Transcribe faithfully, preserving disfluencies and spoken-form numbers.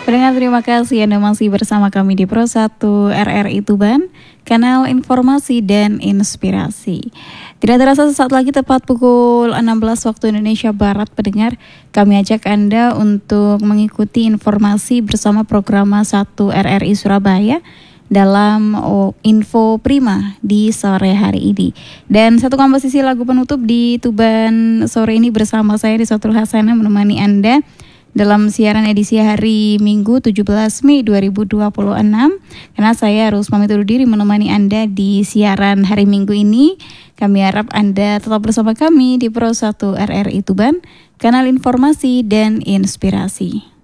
Pendengar, terima kasih Anda masih bersama kami di Pro satu R R I Tuban, kanal informasi dan inspirasi. Tidak terasa sesaat lagi tepat pukul enam belas waktu Indonesia Barat, pendengar, kami ajak Anda untuk mengikuti informasi bersama program satu R R I Surabaya dalam oh, Info Prima di sore hari ini. Dan satu komposisi lagu penutup di Tuban sore ini bersama saya Risotul Hasana menemani Anda dalam siaran edisi hari Minggu tujuh belas Mei dua ribu dua puluh enam. Karena saya harus pamit undur diri menemani Anda di siaran hari Minggu ini. Kami harap Anda tetap bersama kami di Pro satu R R I Tuban, kanal informasi dan inspirasi.